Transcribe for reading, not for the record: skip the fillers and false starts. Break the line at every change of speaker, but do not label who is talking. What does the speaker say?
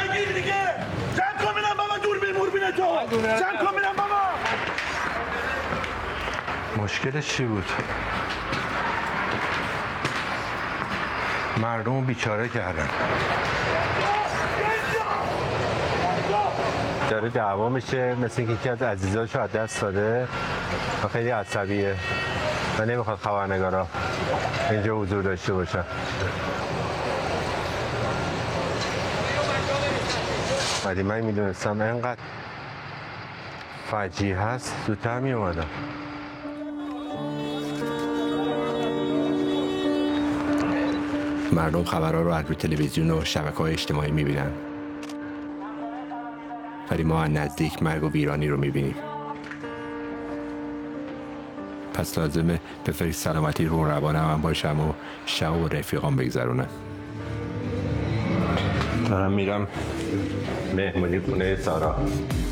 بگیر دیگه. چند کن میرم بابا دوربین تو. چند کن میرم بابا.
مشکلش چی بود؟ مردم بیچاره کردن. داره دعوا میشه، مثل اینکه یکی از عزیزاشو از دست داده و خیلی عصبیه و نمیخواد خبرنگارا اینجا حضور داشته باشن. ولی من میدونستم اینقدر فجیع هست زودتر میومدم. مردم خبرها رو از روی تلویزیون و شبکه‌های اجتماعی میبینن، ولی ما از نزدیک مرگ و ویرانی رو میبینیم. پس لازمه به فکر سلامتی رو روانم هم باشم و شب و رفیقام بگذرونم. دارم میرم مهمونی خونه سارا.